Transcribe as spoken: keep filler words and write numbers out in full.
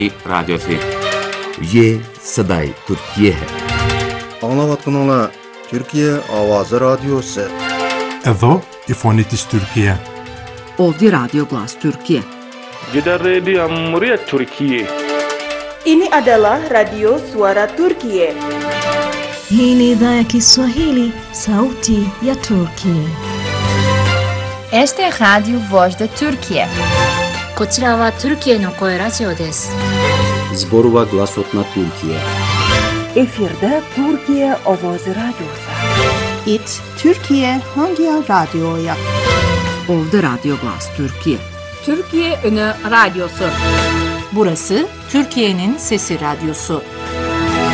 radyosu. ये सदाई Türkiye है. Anlavatkanlar Türkiye Avazı Radyosu. Edo İfonitis Türkiye. Ovdje Radio Glas Türkiye. Gidan Rediyon Muryar Türkiye. Ini adalah Radio Suara Turkiye. Hii ni idhaa ya Kiswahili, sauti ya Turkiye. Este é Radio Voz da Turkiye. こちらはトルキエの声ラジオです。 Zborova Glasotna Türkiye. Efirde Türkiye Avazı Radyosu. İt Türkiye Hangi Radyo'ya? Ovdje Radio Glas Türkiye. Türkiye Ünü Radyosu. Burası Türkiye'nin Sesi Radyosu.